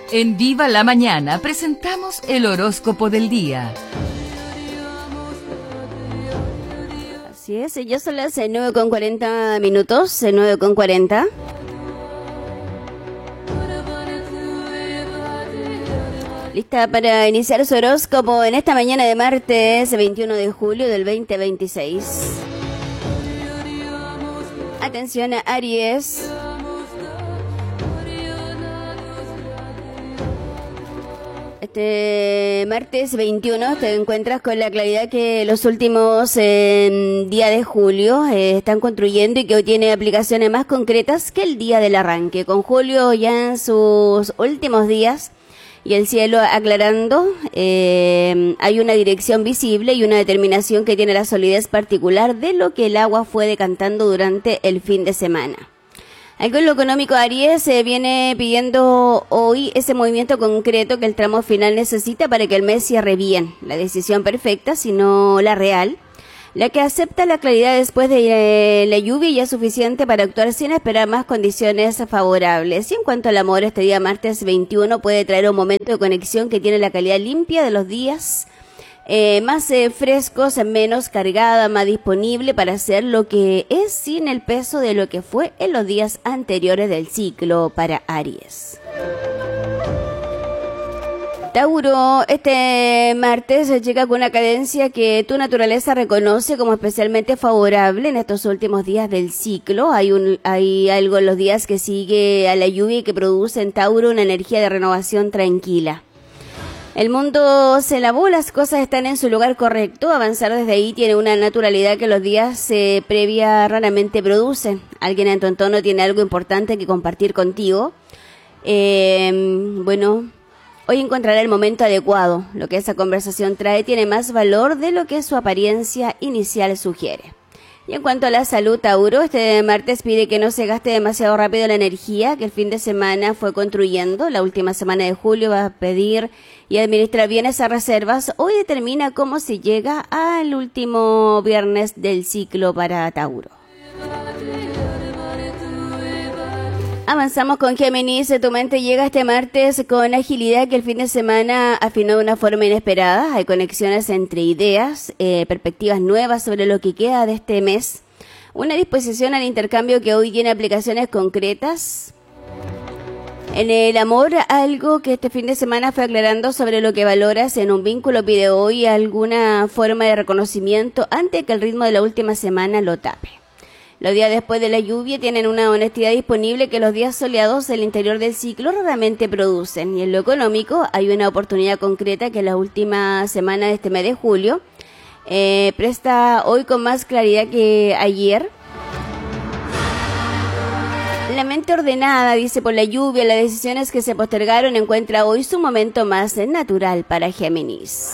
En Viva la Mañana presentamos el horóscopo del día. Así es, ya son las 9:40 minutos, 9:40. Lista para iniciar su horóscopo en esta mañana de martes 21 de julio del 2026. Atención a Aries. Este martes 21 te encuentras con la claridad que los últimos días de julio están construyendo y que hoy tiene aplicaciones más concretas que el día del arranque. Con julio ya en sus últimos días y el cielo aclarando, hay una dirección visible y una determinación que tiene la solidez particular de lo que el agua fue decantando durante el fin de semana. Algo en lo económico, Aries viene pidiendo hoy ese movimiento concreto que el tramo final necesita para que el mes cierre bien. La decisión perfecta, sino la real, la que acepta la claridad después de la lluvia ya es suficiente para actuar sin esperar más condiciones favorables. Y en cuanto al amor, este día martes 21 puede traer un momento de conexión que tiene la calidad limpia de los días, más frescos, menos cargada, más disponible para hacer lo que es sin el peso de lo que fue en los días anteriores del ciclo para Aries. Tauro, este martes llega con una cadencia que tu naturaleza reconoce como especialmente favorable en estos últimos días del ciclo. Hay algo en los días que sigue a la lluvia y que produce en Tauro una energía de renovación tranquila. El mundo se lavó, las cosas están en su lugar correcto, avanzar desde ahí tiene una naturalidad que los días previa raramente producen. Alguien en tu entorno tiene algo importante que compartir contigo. Hoy encontrará el momento adecuado. Lo que esa conversación trae tiene más valor de lo que su apariencia inicial sugiere. Y en cuanto a la salud, Tauro, este martes pide que no se gaste demasiado rápido la energía que el fin de semana fue construyendo. La última semana de julio va a pedir y administrar bien esas reservas. Hoy determina cómo se llega al último viernes del ciclo para Tauro. Avanzamos con Géminis. Tu mente llega este martes con agilidad que el fin de semana afinó de una forma inesperada. Hay conexiones entre ideas, perspectivas nuevas sobre lo que queda de este mes. Una disposición al intercambio que hoy tiene aplicaciones concretas. En el amor, algo que este fin de semana fue aclarando sobre lo que valoras en un vínculo pide hoy alguna forma de reconocimiento antes que el ritmo de la última semana lo tape. Los días después de la lluvia tienen una honestidad disponible que los días soleados del interior del ciclo raramente producen. Y en lo económico hay una oportunidad concreta que la última semana de este mes de julio presta hoy con más claridad que ayer. La mente ordenada, dice, por la lluvia, las decisiones que se postergaron, encuentra hoy su momento más natural para Géminis.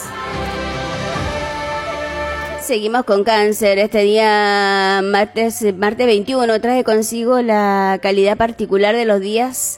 Seguimos con Cáncer. Este día martes 21 trae consigo la calidad particular de los días,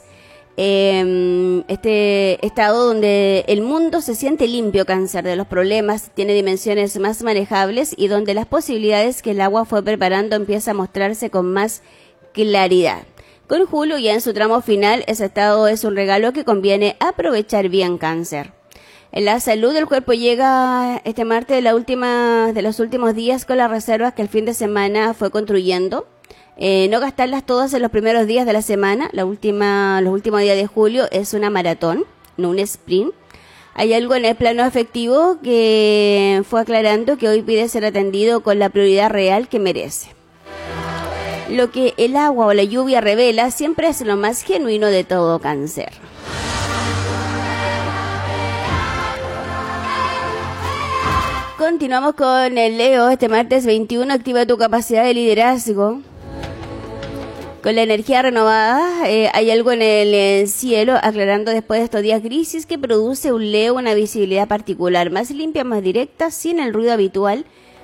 este estado donde el mundo se siente limpio, Cáncer, de los problemas, tiene dimensiones más manejables y donde las posibilidades que el agua fue preparando empieza a mostrarse con más claridad. Con Julio ya en su tramo final, ese estado es un regalo que conviene aprovechar bien, Cáncer. En la salud del cuerpo llega este martes de los últimos días con las reservas que el fin de semana fue construyendo. No gastarlas todas en los primeros días de la semana. Los últimos días de julio es una maratón, no un sprint. Hay algo en el plano afectivo que fue aclarando que hoy pide ser atendido con la prioridad real que merece. Lo que el agua o la lluvia revela siempre es lo más genuino de todo, Cáncer. Continuamos con el Leo. Este martes 21 activa tu capacidad de liderazgo. Con la energía renovada, hay algo en el cielo aclarando después de estos días grises que produce un Leo una visibilidad particular, más limpia, más directa, sin el ruido habitual.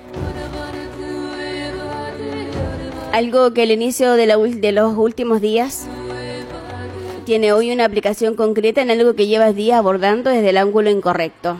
Algo que el inicio de los últimos días tiene hoy una aplicación concreta en algo que llevas días abordando desde el ángulo incorrecto.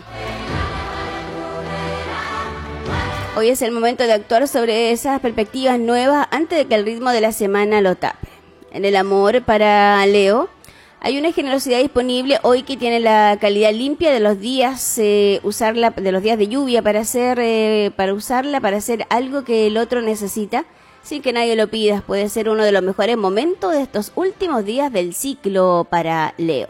Hoy es el momento de actuar sobre esas perspectivas nuevas antes de que el ritmo de la semana lo tape. En el amor para Leo, Hay una generosidad disponible hoy que tiene la calidad limpia de los días, usarla de los días de lluvia para usarla para hacer algo que el otro necesita, sin que nadie lo pida. Puede ser uno de los mejores momentos de estos últimos días del ciclo para Leo.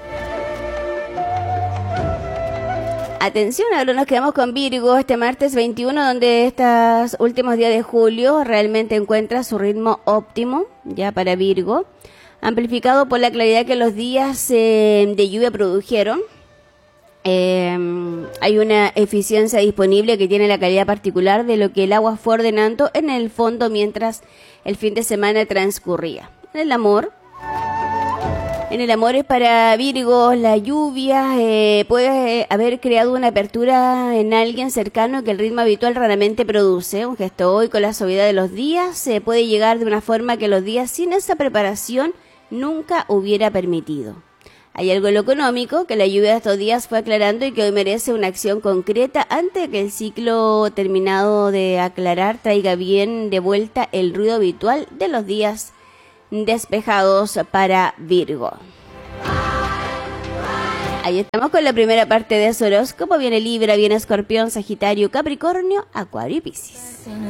Atención, ahora nos quedamos con Virgo este martes 21, donde estos últimos días de julio realmente encuentra su ritmo óptimo ya para Virgo, amplificado por la claridad que los días de lluvia produjeron. Hay una eficiencia disponible que tiene la calidad particular de lo que el agua fue ordenando en el fondo mientras el fin de semana transcurría. En el amor es para Virgo la lluvia, puede haber creado una apertura en alguien cercano que el ritmo habitual raramente produce. Un gesto hoy con la suavidad de los días se puede llegar de una forma que los días sin esa preparación nunca hubiera permitido. Hay algo en lo económico que la lluvia de estos días fue aclarando y que hoy merece una acción concreta antes de que el ciclo terminado de aclarar traiga bien de vuelta el ruido habitual de los días despejados para Virgo. Ahí estamos con la primera parte de su horóscopo. Viene Libra, viene Escorpión, Sagitario, Capricornio, Acuario y Piscis.